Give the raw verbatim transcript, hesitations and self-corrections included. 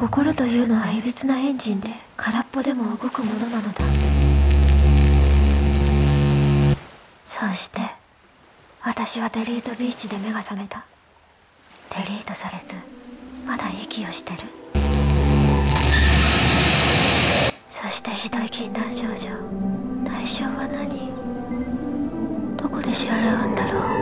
心というのはいびつなエンジンで空っぽでも動くものなのだ。そして私はデリートビーチで目が覚めた。デリートされずまだ息をしてる。そしてひどい禁断症状、対象は何？どこで支払うんだろう。